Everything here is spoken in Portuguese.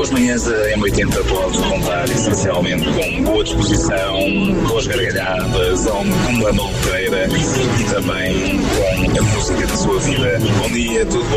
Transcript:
As manhãs da M80 pode contar essencialmente com boa disposição, boas gargalhadas, com uma maluqueira e também com a música da sua vida. Bom dia, tudo bom?